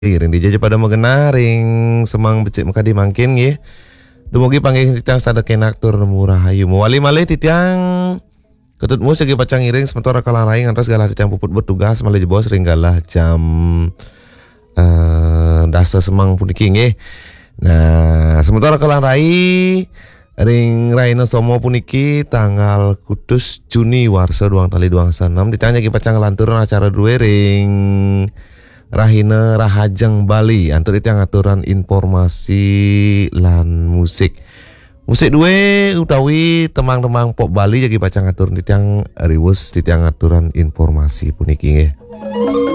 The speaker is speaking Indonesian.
Ring dijajah pada mengenaring semang becik muka dimangkin nggih. Dumugi panggih titiang sada kenak tur nemu rahayu. Muwali malih titiang ketutmu segi pacang iring sementara kalang raing antas galah titiang puput bertugas malih jebos ringgalah jam dasa semang puniki nggih. Nah, sementara kalang rai ring raina somo puniki tanggal Kudus Juni warsa duang tali duang sanam ditanya ki pacang lanturan acara duwe ring Rahina Rahajeng Bali antar itu yang aturan informasi lan musik duwe utawi temang-temang pop Bali jadi pacang atur titiang riwus titiang aturan informasi puniki nggih.